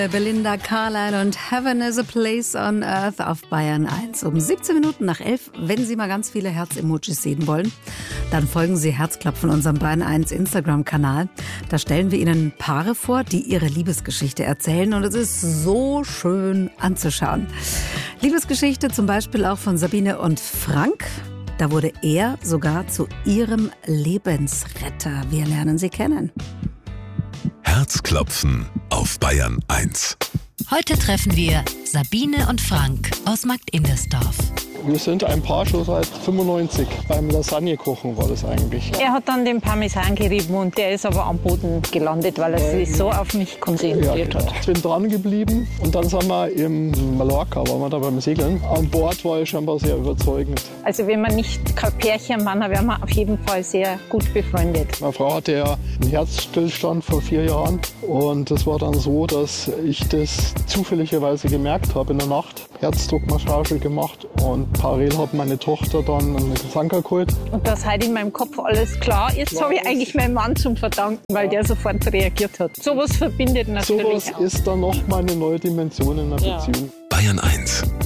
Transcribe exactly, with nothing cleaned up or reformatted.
Belinda Carlisle und Heaven is a Place on Earth auf Bayern eins. Um siebzehn Minuten nach elf, wenn Sie mal ganz viele Herz-Emojis sehen wollen, dann folgen Sie Herzklopfen unserem Bayern eins Instagram-Kanal. Da stellen wir Ihnen Paare vor, die ihre Liebesgeschichte erzählen, und es ist so schön anzuschauen. Liebesgeschichte zum Beispiel auch von Sabine und Frank. Da wurde er sogar zu ihrem Lebensretter. Wir lernen sie kennen. Herzklopfen auf Bayern eins. Heute treffen wir Sabine und Frank aus Markt-Indersdorf. Wir sind ein Paar schon seit fünfundneunzig. Beim Lasagne-Kochen war das eigentlich. Er hat dann den Parmesan gerieben und der ist aber am Boden gelandet, weil er sich so auf mich konzentriert ja, genau. hat. Ich bin dran geblieben und dann sind wir im Mallorca, waren wir da beim Segeln. An Bord war ich scheinbar sehr überzeugend. Also wenn man nicht kein Pärchen waren, dann wären wir auf jeden Fall sehr gut befreundet. Meine Frau hatte ja einen Herzstillstand vor vier Jahren und es war dann so, dass ich das zufälligerweise gemerkt habe in der Nacht. Herzdruckmassage gemacht und parallel hat meine Tochter dann einen Gesanker geholt. Und dass heute in meinem Kopf alles klar ist, klar habe ich eigentlich meinen Mann zum Verdanken, weil der sofort reagiert hat. Sowas verbindet natürlich Sowas auch. ist dann noch mal eine neue Dimension in einer ja. Beziehung. Bayern eins